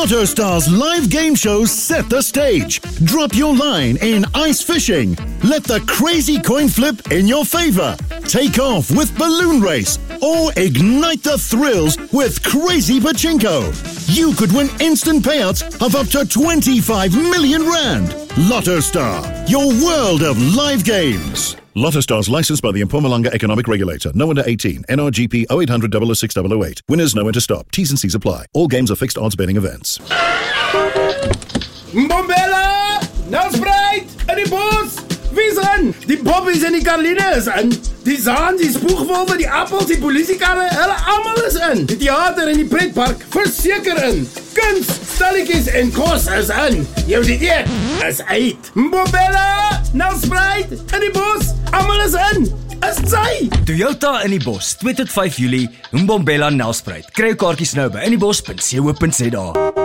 Lotto Stars live game shows set the stage. Drop your line in ice fishing. Let the crazy coin flip in your favor. Take off with balloon race or ignite the thrills with crazy pachinko. You could win instant payouts of up to 25 million rand. Lotto Star, your world of live games. Lotto Stars licensed by the Mpumalanga Economic Regulator. No under 18. NRGP 0800 006 008. Winners know when to stop. T's and C's apply. All games are fixed odds betting events. Mbombela! Nelspruit! In die bos! Wie's in? Die Bobbies en die Karline is in. Die Zaan, die Spoegwolwe, die Appels, die politiekarre, hulle almal is in. Die theater en die pretpark, verseker in. Kunst, stalletjies en kos is in. Jou die eet is uit. Mbombela! Nelspruit! In die bos! Almal is in! Is sy! Toyota in die bos, 2 tot 5 Julie, Mbombela Nelspruit. Kry jou kaartjies nou by inniebos.co.za.